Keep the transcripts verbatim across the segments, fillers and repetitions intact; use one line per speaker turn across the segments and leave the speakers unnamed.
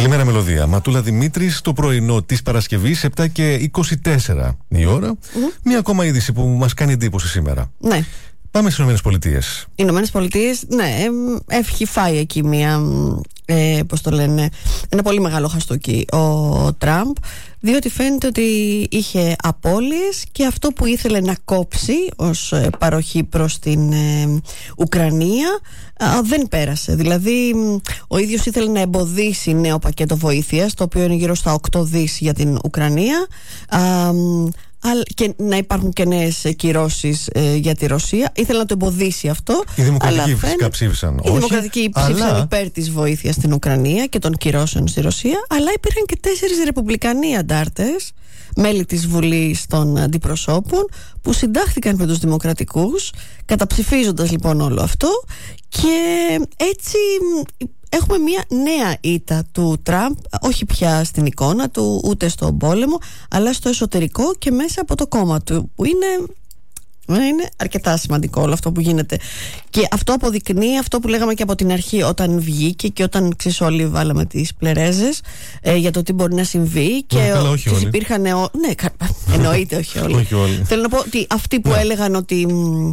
Καλημέρα, Μελωδία. Ματούλα Δημήτρης, το πρωινό της Παρασκευής, επτά και είκοσι τέσσερα η ώρα. Mm-hmm. Μία ακόμα είδηση που μας κάνει εντύπωση σήμερα.
Ναι.
Πάμε στις Ηνωμένες Πολιτείες.
Οι Ηνωμένες Πολιτείες, ναι, έχει φάει εκεί μία, ε, πώς το λένε, ένα πολύ μεγάλο χαστούκι ο Τραμπ, διότι φαίνεται ότι είχε απώλειες και αυτό που ήθελε να κόψει ως παροχή προς την ε, Ουκρανία α, δεν πέρασε. Δηλαδή ο ίδιος ήθελε να εμποδίσει νέο πακέτο βοήθειας, το οποίο είναι γύρω στα οκτώ δις για την Ουκρανία, α, και να υπάρχουν και νέες κυρώσεις ε, για τη Ρωσία. Ήθελε να το εμποδίσει αυτό.
Οι δημοκρατικοί φυσικά ψήφισαν.
Οι
όχι,
δημοκρατικοί ψήφισαν
αλλά...
υπέρ της βοήθειας στην Ουκρανία και των κυρώσεων στη Ρωσία. Αλλά υπήρχαν και τέσσερις ρεπουμπλικανοί αντάρτες, μέλη της Βουλής των Αντιπροσώπων, που συντάχθηκαν με τους δημοκρατικούς, καταψηφίζοντας λοιπόν όλο αυτό. Και έτσι έχουμε μια νέα ήττα του Τραμπ, όχι πια στην εικόνα του, ούτε στον πόλεμο, αλλά στο εσωτερικό και μέσα από το κόμμα του, που είναι, είναι αρκετά σημαντικό όλο αυτό που γίνεται. Και αυτό αποδεικνύει αυτό που λέγαμε και από την αρχή, όταν βγήκε και όταν ξέρεις, όλοι βάλαμε τις πλερέζες ε, για το τι μπορεί να συμβεί. Και
ναι, καλά, όχι όλοι.
Υπήρχαν, ο... ναι, εννοείται όχι όλοι.
όχι όλοι.
Θέλω να πω ότι αυτοί που ναι. έλεγαν ότι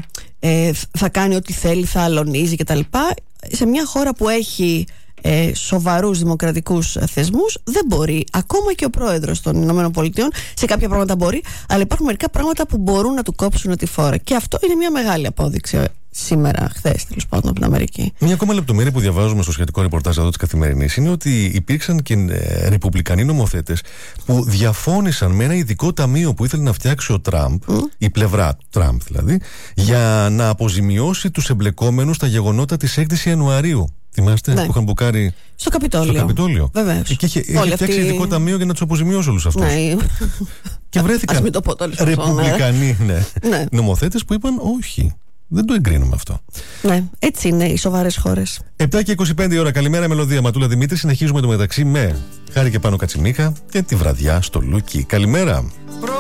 ε, θα κάνει ό,τι θέλει, θα αλωνίζει κτλ., σε μια χώρα που έχει ε, σοβαρούς δημοκρατικούς θεσμούς, δεν μπορεί. Ακόμα και ο πρόεδρος των Ηνωμένων Πολιτειών σε κάποια πράγματα μπορεί, αλλά υπάρχουν μερικά πράγματα που μπορούν να του κόψουν τη φόρα. Και αυτό είναι μια μεγάλη απόδειξη σήμερα, χθες τέλος πάντων από την Αμερική.
Μια ακόμα λεπτομέρεια που διαβάζουμε στο σχετικό ρεπορτάζ εδώ της Καθημερινής είναι ότι υπήρξαν και ε, ρεπουμπλικανοί νομοθέτες που διαφώνησαν με ένα ειδικό ταμείο που ήθελε να φτιάξει ο Τραμπ, mm. η πλευρά Τραμπ δηλαδή, για να αποζημιώσει τους εμπλεκόμενους στα γεγονότα της έκτης Ιανουαρίου. Θυμάστε, ναι. που είχαν μπουκάρει
στο Καπιτόλιο.
Στο Καπιτόλιο.
Βεβαίως.
Και είχε, είχε φτιάξει αυτή... ειδικό ταμείο για να τους αποζημιώσει όλους αυτούς.
Ναι.
Και βρέθηκαν ρεπουμπλικανοί ναι. ναι. νομοθέτες που είπαν όχι. Δεν το εγκρίνουμε αυτό.
Ναι, έτσι είναι οι σοβαρές χώρες.
επτά και είκοσι πέντε η ώρα. Καλημέρα, Μελωδία. Ματούλα Δημήτρη. Συνεχίζουμε το μεταξύ με Χάρη και Πάνο Κατσιμίχα και τη βραδιά στο Λούκι. Καλημέρα.